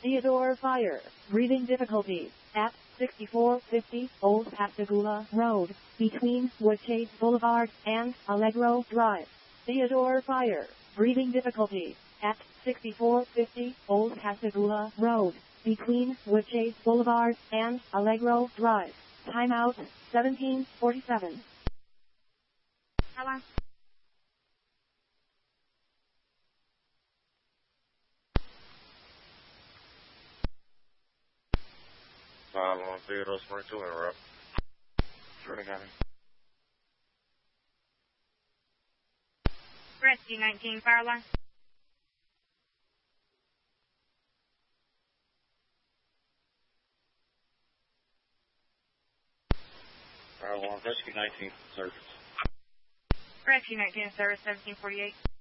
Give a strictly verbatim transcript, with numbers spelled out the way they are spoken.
Theodore Fire. Breathing difficulties. At sixty-four fifty Old Pascagoula Road, between Woodchase Boulevard and Allegro Drive. Theodore Fire. Breathing difficulties. At sixty-four fifty Old Pascagoula Road, between Woodchase Boulevard and Allegro Drive. Timeout, seventeen forty-seven. Hello? five one Theodore Spring two interrupt. Sure, got me. Rescue nineteen, Firelight. five one Rescue nineteen, service. Rescue nineteen, service seventeen forty-eight.